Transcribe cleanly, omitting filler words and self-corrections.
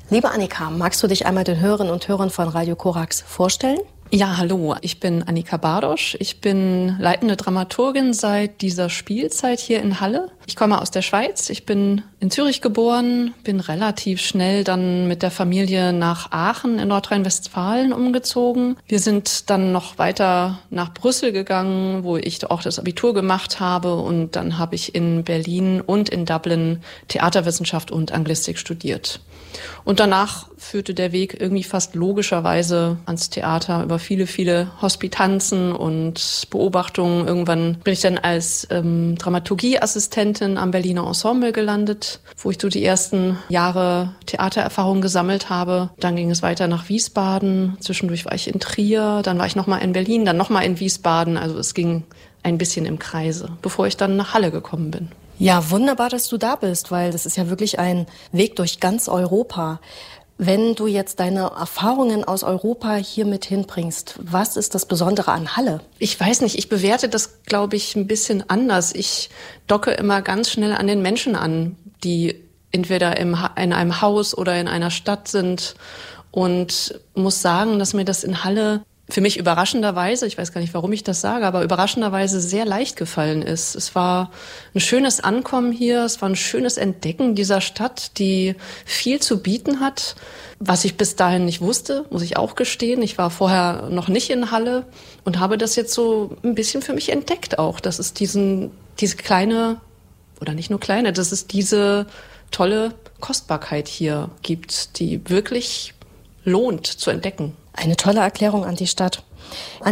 Liebe Annika, magst du dich einmal den Hörerinnen und Hörern von Radio Korax vorstellen? Ja, hallo, ich bin Annika Bardosch. Ich bin leitende Dramaturgin seit dieser Spielzeit hier in Halle. Ich komme aus der Schweiz. Ich bin in Zürich geboren, bin relativ schnell dann mit der Familie nach Aachen in Nordrhein-Westfalen umgezogen. Wir sind dann noch weiter nach Brüssel gegangen, wo ich auch das Abitur gemacht habe. Und dann habe ich in Berlin und in Dublin Theaterwissenschaft und Anglistik studiert. Und danach führte der Weg irgendwie fast logischerweise ans Theater über viele, viele Hospitanzen und Beobachtungen. Irgendwann bin ich dann als Dramaturgieassistentin am Berliner Ensemble gelandet, wo ich so die ersten Jahre Theatererfahrung gesammelt habe. Dann ging es weiter nach Wiesbaden. Zwischendurch war ich in Trier, dann war ich nochmal in Berlin, dann nochmal in Wiesbaden. Also es ging ein bisschen im Kreise, bevor ich dann nach Halle gekommen bin. Ja, wunderbar, dass du da bist, weil das ist ja wirklich ein Weg durch ganz Europa. Wenn du jetzt deine Erfahrungen aus Europa hier mit hinbringst, was ist das Besondere an Halle? Ich weiß nicht, ich bewerte das, glaube ich, ein bisschen anders. Ich docke immer ganz schnell an den Menschen an, die entweder in einem Haus oder in einer Stadt sind, und muss sagen, dass mir das in Halle für mich überraschenderweise, ich weiß gar nicht, warum ich das sage, aber überraschenderweise sehr leicht gefallen ist. Es war ein schönes Ankommen hier, es war ein schönes Entdecken dieser Stadt, die viel zu bieten hat, was ich bis dahin nicht wusste, muss ich auch gestehen. Ich war vorher noch nicht in Halle und habe das jetzt so ein bisschen für mich entdeckt auch, dass es diese kleine, oder nicht nur kleine, dass es diese tolle Kostbarkeit hier gibt, die wirklich lohnt zu entdecken. Eine tolle Erklärung an die Stadt.